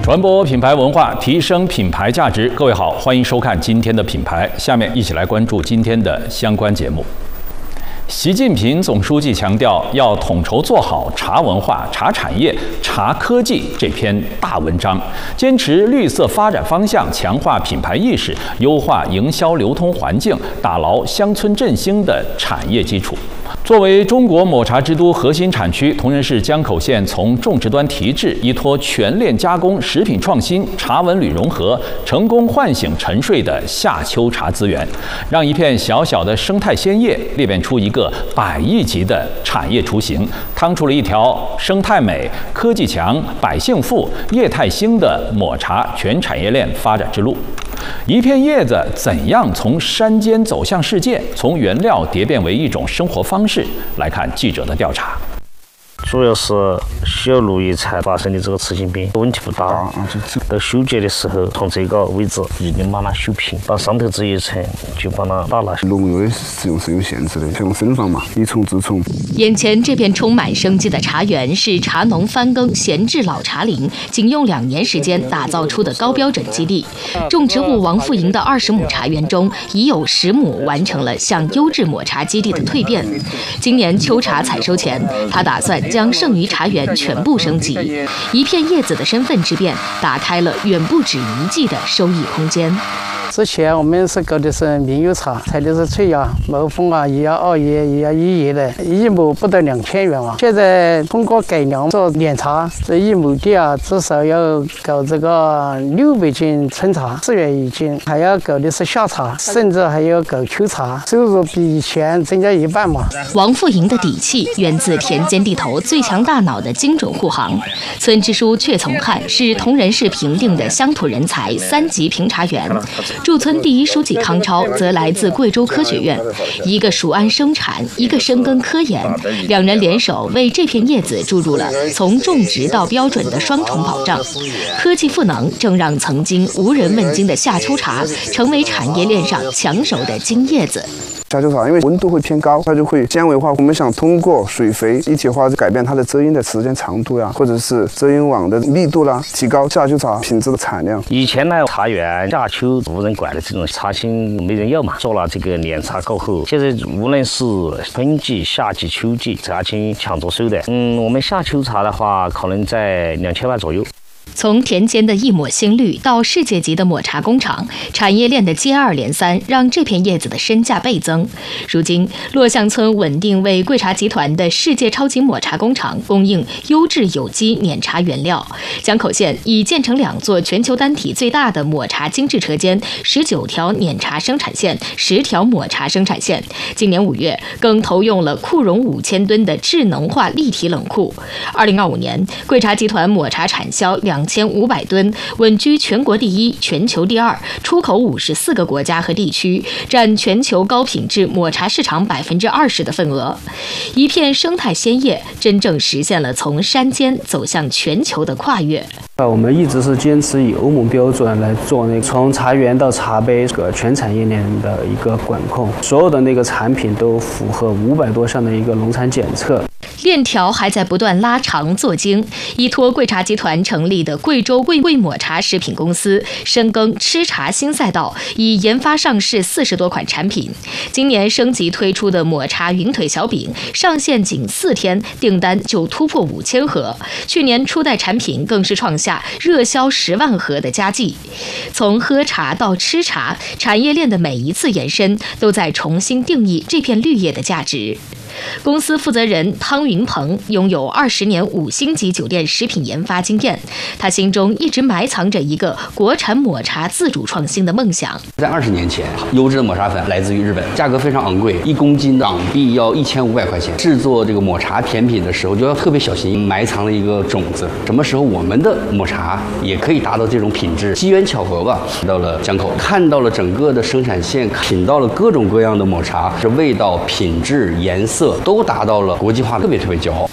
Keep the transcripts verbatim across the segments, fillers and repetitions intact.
传播品牌文化，提升品牌价值。各位好，欢迎收看今天的品牌。下面一起来关注今天的相关节目。习近平总书记强调，要统筹做好茶文化、茶产业、茶科技这篇大文章，坚持绿色发展方向，强化品牌意识，优化营销流通环境，打牢乡村振兴的产业基础。作为中国抹茶之都核心产区，铜仁市江口县从种植端提质，依托全链加工、食品创新、茶文旅融合，成功唤醒沉睡的夏秋茶资源，让一片小小的生态鲜叶裂变出一个百亿级的产业雏形，趟出了一条生态美、科技强、百姓富、业态兴的抹茶全产业链发展之路。一片叶子怎样从山间走向世界，从原料蝶变为一种生活方式？来看记者的调查。 主要是小路叶才发生的这个刺青边问题不大，到修剪的时候，从这个位置一定把它修平，把上头这一层就把它打了。 农药的使用是有限制的，像生防嘛，以虫治虫。 眼前这片充满生机的茶园是茶农翻耕闲置老茶林，仅用两年时间打造出的高标准基地。种植户王富营的二十亩茶园中，已有十亩完成了向优质抹茶基地的蜕变。今年秋茶采收前，他打算将剩余茶园全部升级，一片叶子的身份之变，打开了远不止一季的收益空间。 之前我们是搞的是名优茶，采的是翠芽、毛峰啊，也要二叶，也要一叶的，一亩不到两千元啊。现在通过改良做碾茶，这一亩地啊，至少要搞这个六百斤春茶，四元一斤，还要搞的是夏茶，甚至还要搞秋茶，收入比以前增加一半嘛。 王富营的底气源自田间地头最强大脑的精准护航。村支书阙从汉是铜仁市评定的乡土人才三级评茶员。驻村第一书记康超则来自贵州科学院，一个熟谙生产，一个深耕科研，两人联手为这片叶子注入了从种植到标准的双重保障。科技赋能正让曾经无人问津的夏秋茶成为产业链上抢手的金叶子。 夏秋茶因为温度会偏高，它就会纤维化。我们想通过水肥一体化改变它的遮阴的时间长度呀，或者是遮阴网的密度啦，提高夏秋茶品质的产量。 以前呢，茶园夏秋无人管的这种茶青没人要嘛，做了这个碾茶过后，现在无论是春季、夏季、秋季，茶青抢着收的。嗯，我们夏秋茶的话，可能在两千万左右。 从田间的一抹新绿到世界级的抹茶工厂，产业链的接二连三让这片叶子的身价倍增。如今，洛巷村稳定为桂茶集团的世界超级抹茶工厂供应优质有机碾茶原料。江口县已建成两座全球单体最大的抹茶精制车间、十九条碾茶生产线、十条抹茶生产线。今年五月，更投用了库容五千吨的智能化立体冷库。二零二五年，桂茶集团抹茶产销两千五百吨，稳居全国第一、全球第二，出口五十四个国家和地区，占全球高品质抹茶市场百分之二十的份额。一片生态鲜叶，真正实现了从山间走向全球的跨越。 呃，我们一直是坚持以欧盟标准来做那个从茶园到茶杯这个全产业链的一个管控，所有的那个产品都符合五百多项的一个农产检测。 链条还在不断拉长做精，依托桂茶集团成立的贵州桂桂抹茶食品公司，深耕吃茶新赛道，已研发上市四十多款产品。今年升级推出的抹茶云腿小饼，上线仅四天，订单就突破五千盒。去年初代产品更是创下热销十万盒的佳绩。从喝茶到吃茶，产业链的每一次延伸，都在重新定义这片绿叶的价值。公司负责人汤云鹏拥有二十年五星级酒店食品研发经验，他心中一直埋藏着一个国产抹茶自主创新的梦想。 在二十年前，优质的抹茶粉来自于日本，价格非常昂贵，一公斤港币要一千五百块钱。制作这个抹茶甜品的时候，就要特别小心，埋藏了一个种子。什么时候我们的抹茶也可以达到这种品质？机缘巧合吧，到了江口，看到了整个的生产线，品到了各种各样的抹茶，是味道、品质、颜色都达到了国际化，特别特别骄傲。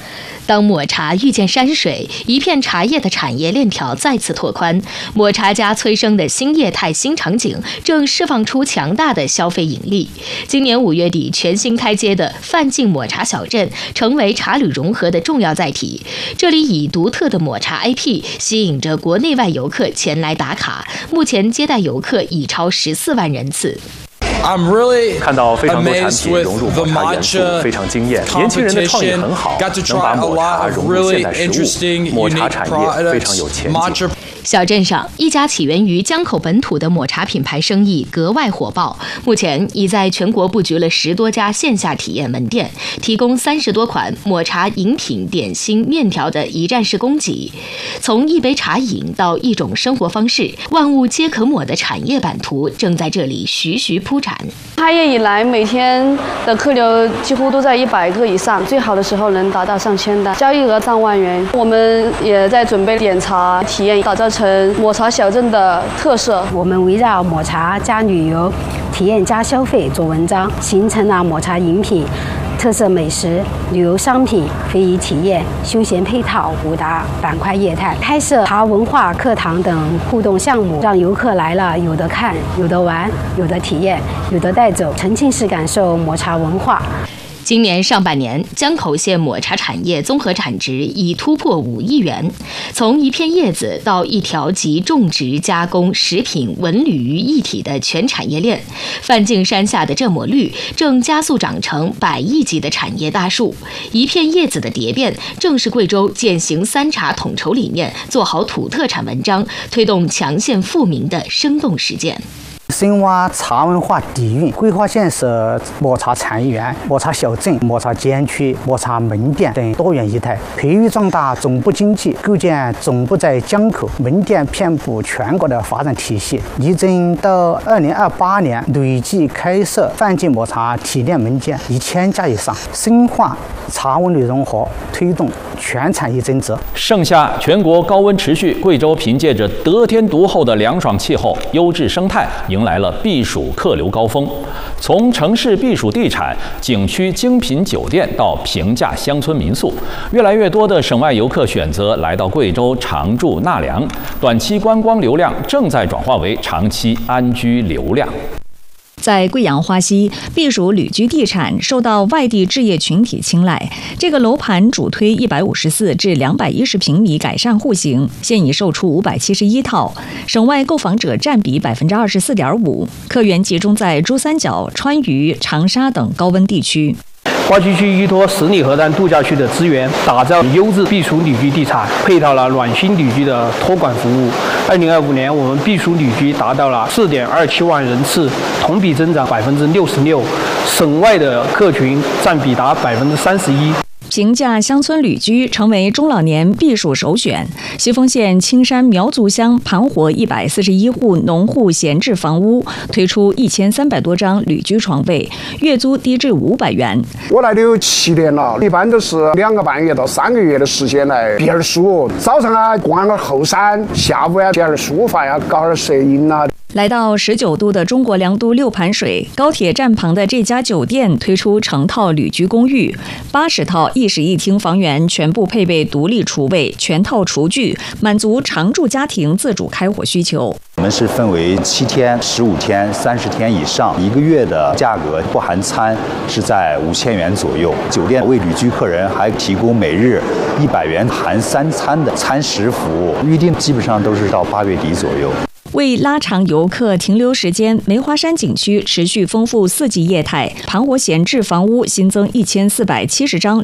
当抹茶遇见山水，一片茶叶的产业链条再次拓宽，抹茶家催生的新业态新场景正释放出强大的消费引力。今年五月底全新开街的范进抹茶小镇，成为茶旅融合的重要载体。这里以独特的抹茶 I P 吸引着国内外游客前来打卡，目前接待游客已超十四万人次。 I'm really 看到非常多产品融入抹茶元素，非常惊艳。年轻人的创意很好，能把抹茶融入现代食物，抹茶产业非常有前景。 小镇上一家起源于江口本土的抹茶品牌生意格外火爆，目前已在全国布局了十多家线下体验门店，提供三十多款抹茶饮品、点心、面条的一站式供给。从一杯茶饮到一种生活方式，万物皆可抹的产业版图正在这里徐徐铺展。 开业以来，每天的客流几乎都在一百个以上，最好的时候能达到上千单，交易额上万元。我们也在准备点茶体验，打造成抹茶小镇的特色。 我们围绕抹茶加旅游、体验加消费做文章，形成了抹茶饮品、特色美食、旅游商品、非遗体验、休闲配套五大板块业态，开设茶文化课堂等互动项目，让游客来了有的看、有的玩、有的体验、有的带走，沉浸式感受抹茶文化。 今年上半年，江口县抹茶产业综合产值已突破五亿元。从一片叶子到一条集种植、加工、食品、文旅于一体的全产业链，范进山下的这抹绿正加速长成百亿级的产业大树。一片叶子的蝶变，正是贵州践行三茶统筹理念、做好土特产文章、推动强县富民的生动实践。 深挖茶文化底蕴，规划建设抹茶产业园、抹茶小镇、抹茶监区、抹茶门店等多元业态，培育壮大总部经济，构建总部在江口、门店遍布全国的发展体系。力争到二零二八年累计开设范进抹茶体验门店一千家以上，深化茶文旅融合，推动全产业增值。 盛夏全国高温持续，贵州凭借着得天独厚的凉爽气候、优质生态，迎来了避暑客流高峰。从城市避暑地产、景区精品酒店到平价乡村民宿，越来越多的省外游客选择来到贵州常住纳凉。短期观光流量正在转化为长期安居流量。 在贵阳花溪，避暑旅居地产受到外地置业群体青睐。这个楼盘主推一百五十四至两百一十平米改善户型，现已售出五百七十一套，省外购房者占比百分之二十四点五，客源集中在珠三角、川渝、长沙等高温地区。 花溪区依托十里河滩度假区的资源，打造优质避暑旅居地产，配套了暖心旅居的托管服务。二零二五年，我们避暑旅居达到了四点二七万人次，同比增长百分之六十六，省外的客群占比达百分之三十一。 平价乡村旅居成为中老年避暑首选。西丰县青山苗族乡盘活一百四十一户农户闲置房屋，推出一千三百多张旅居床位，月租低至五百元。 我来的有七年了，一般都是两个半月到三个月的时间来避点暑。早上啊逛个后山，下午啊点点书法呀，搞点摄影啊。 来到十九度的中国良都六盘水高铁站旁的这家酒店推出成套旅居公寓，八十套一室一厅房源全部配备独立厨卫、全套厨具，满足常住家庭自主开火需求。 我们是分为七天、十五天、三十天以上，一个月的价格不含餐是在五千元左右。酒店为旅居客人还提供每日一百元含三餐的餐食服务，预订基本上都是到八月底左右。 为拉长游客停留时间，梅花山景区持续丰富四季业态，盘活闲置房屋新增一千四百七十张